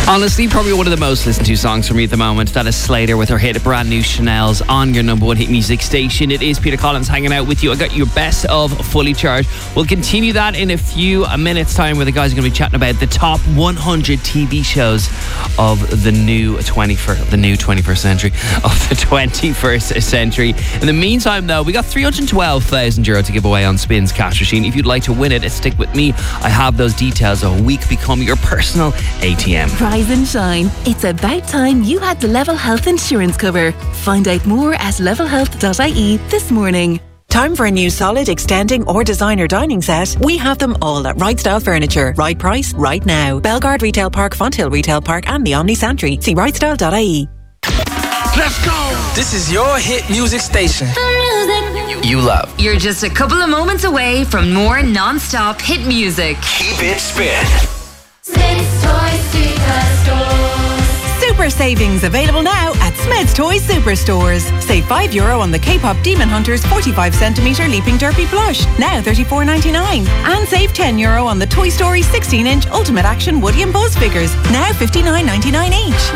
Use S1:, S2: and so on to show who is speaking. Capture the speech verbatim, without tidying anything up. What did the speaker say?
S1: Honestly, probably one of the most listened to songs for me at the moment. That is Slater with her hit Brand New Chanel's on your number one hit music station. It is Peter Collins hanging out with you. I got your best of Fully Charged. We'll continue that in a few minutes time, where the guys are going to be chatting about the top one hundred T V shows of the new twenty-first, the new twenty-first century, of the twenty-first century. In the meantime, though, we got three hundred twelve thousand euro to give away on Spin's Cash Machine. If you'd like to win it, stick with me. I have those details. A week become your personal A T M.
S2: Rise and shine. It's about time you had the Level Health insurance cover. Find out more at level health dot I E this morning.
S3: Time for a new solid, extending or designer dining set? We have them all at Right Style Furniture. Right price, right now. Belgard Retail Park, Fonthill Retail Park and the Omni Santry. See right style dot I E.
S4: Let's go! This is your hit music station. You, you love.
S5: You're just a couple of moments away from more non-stop hit music.
S4: Keep it spin.
S6: Smith's Toy Superstores.
S3: Super savings available now at Smith's Toy Superstores. Save five euro on the K-pop Demon Hunters forty-five centimetre Leaping Derpy plush, now thirty-four ninety-nine. And save ten euro on the Toy Story sixteen inch Ultimate Action Woody and Buzz figures, now fifty-nine ninety-nine each.